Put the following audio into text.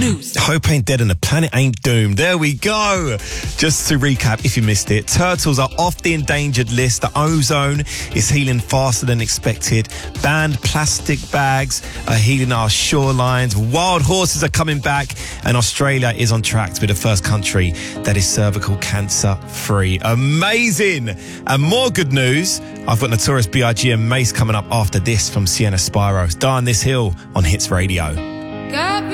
news. Hope ain't dead and the planet ain't doomed. There we go. Just to recap, if you missed it, turtles are off the endangered list. The ozone is healing faster than expected. Banned plastic bags are healing our shorelines. Wild horses are coming back. And Australia is on track to be the first country that is cervical cancer free. Amazing. And more good news. I've got Notorious B.I.G. and Mace coming up after this from Sienna Spyro. Die on This Hill on Hits Radio.